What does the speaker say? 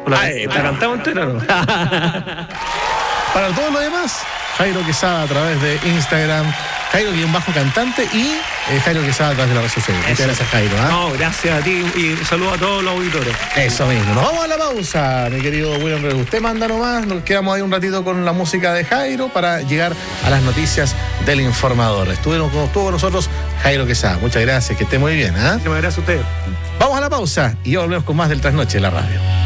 ¿La cantamos entera o no? Para todo lo demás, Jairo Quesada a través de Instagram, Jairo_cantante y Jairo Quesada a través de la red social. Muchas gracias, Jairo. No, gracias a ti y saludo a todos los auditores. Eso mismo. Nos vamos a la pausa, mi querido William Rey. Usted manda nomás, nos quedamos ahí un ratito con la música de Jairo para llegar a las noticias del informador. Estuvo con nosotros Jairo Quesada. Muchas gracias, que esté muy bien. Muchas gracias a ustedes. Vamos a la pausa y ya volvemos con más del Trasnoche de la radio.